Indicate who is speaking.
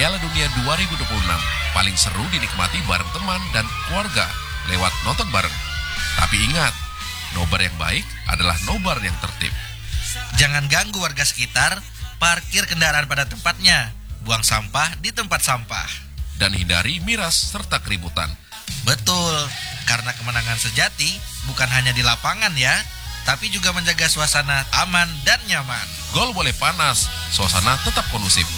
Speaker 1: Piala Dunia 2026 paling seru dinikmati bareng teman dan keluarga lewat nonton bareng. Tapi ingat, nobar yang baik adalah nobar yang tertib.
Speaker 2: Jangan ganggu warga sekitar, parkir kendaraan pada tempatnya, buang sampah di tempat sampah.
Speaker 1: Dan hindari miras serta keributan.
Speaker 2: Betul, karena kemenangan sejati bukan hanya di lapangan ya, tapi juga menjaga suasana aman dan nyaman.
Speaker 1: Gol boleh panas, suasana tetap kondusif.